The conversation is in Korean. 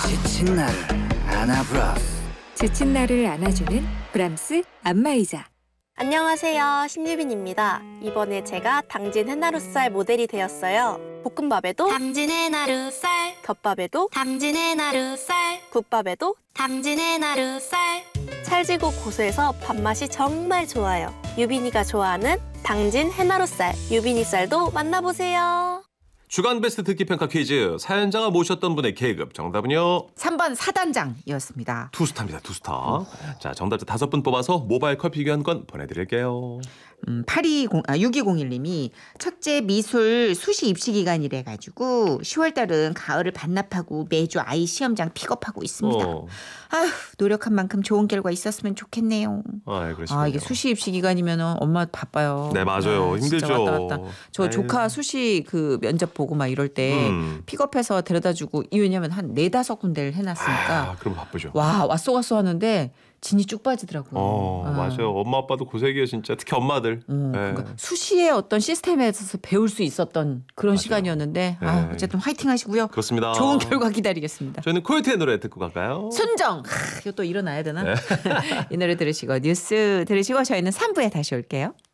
지친 나를 안아브라스. 지친 나를 안아주는 브람스 안마의자. 안녕하세요, 신유빈입니다. 이번에 제가 당진 해나루살 모델이 되었어요. 볶음밥에도 당진 해나루살, 덮밥에도 당진 해나루살, 국밥에도 당진 해나루살. 찰지고 고소해서 밥맛이 정말 좋아요. 유빈이가 좋아하는 당진 해나루살, 유빈이 쌀도 만나보세요. 주간 베스트 듣기 평가 퀴즈. 사연자가 모셨던 분의 계급 정답은요. 3번 사단장이었습니다. 투스타입니다. 투스타. 자, 정답자 5분 뽑아서 모바일 커피 교환권 보내드릴게요. 6201님이 첫째 미술 수시 입시 기간이래 가지고 10월달은 가을을 반납하고 매주 아이 시험장 픽업하고 있습니다. 아휴, 노력한 만큼 좋은 결과 있었으면 좋겠네요. 그러시군요. 이게 수시 입시 기간이면 엄마 바빠요. 네, 맞아요. 진짜 힘들죠. 왔다 갔다. 저 조카 수시 그 면접 보고 막 이럴 때 픽업해서 데려다주고, 왜냐면 한 4-5군데를 해놨으니까 그럼 바쁘죠. 와, 왔어 하는데 진이 쭉 빠지더라고요. 맞아요. 엄마 아빠도 고생이에요, 진짜. 특히 엄마들. 그러니까 수시의 어떤 시스템에서 배울 수 있었던 그런 맞아요. 시간이었는데 네. 어쨌든 화이팅 하시고요. 그렇습니다. 좋은 결과 기다리겠습니다. 저희는 코요태의 노래 듣고 갈까요? 순정. 이거 또 일어나야 되나? 네. 이 노래 들으시고 뉴스 들으시고 저희는 3부에 다시 올게요.